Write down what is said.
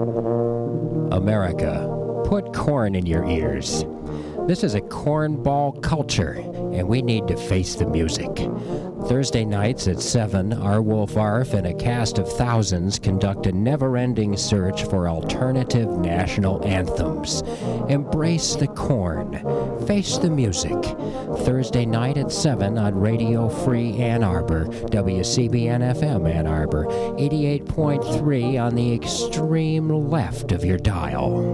America, put corn in your ears. This is a cornball culture, and we need to face the music. Thursday nights at 7, our Wolf Arf and a cast of thousands conduct a never-ending search for alternative national anthems. Embrace the corn. Face the music. Thursday night at 7 on Radio Free Ann Arbor, WCBN-FM Ann Arbor, 88.3 on the extreme left of your dial.